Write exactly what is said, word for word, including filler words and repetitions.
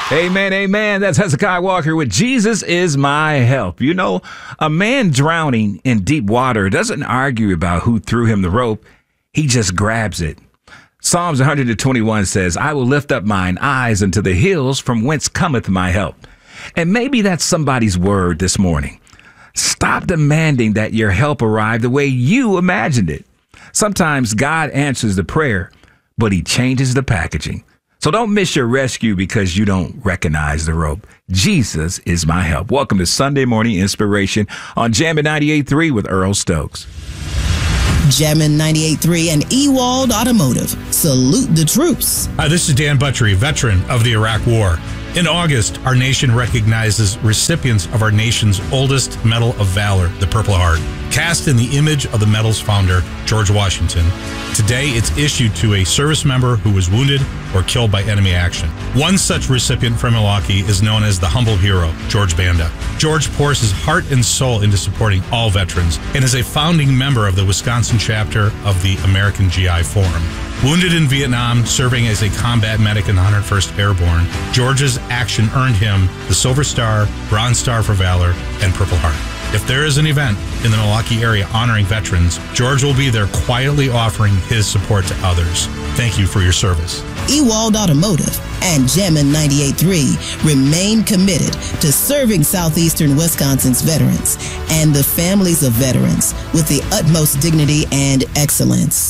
Amen, amen. That's Hezekiah Walker with Jesus is my help. You know, a man drowning in deep water doesn't argue about who threw him the rope. He just grabs it. Psalms one twenty-one says, I will lift up mine eyes unto the hills from whence cometh my help. And maybe that's somebody's word this morning. Stop demanding that your help arrive the way you imagined it. Sometimes God answers the prayer, but he changes the packaging. So don't miss your rescue because you don't recognize the rope. Jesus is my help. Welcome to Sunday Morning Inspiration on Jammin' ninety-eight point three with Earl Stokes. Jammin' ninety-eight point three and Ewald Automotive. Salute the troops. Hi, this is Dan Buttrey, veteran of the Iraq War. In August, our nation recognizes recipients of our nation's oldest Medal of Valor, the Purple Heart. Cast in the image of the medal's founder, George Washington, today it's issued to a service member who was wounded or killed by enemy action. One such recipient from Milwaukee is known as the humble hero, George Banda. George pours his heart and soul into supporting all veterans and is a founding member of the Wisconsin chapter of the American G I Forum. Wounded in Vietnam, serving as a combat medic in the one hundred first Airborne, George's action earned him the Silver Star, Bronze Star for Valor, and Purple Heart. If there is an event in the Milwaukee area honoring veterans, George will be there quietly offering his support to others. Thank you for your service. Ewald Automotive and Jammin' ninety-eight point three remain committed to serving southeastern Wisconsin's veterans and the families of veterans with the utmost dignity and excellence.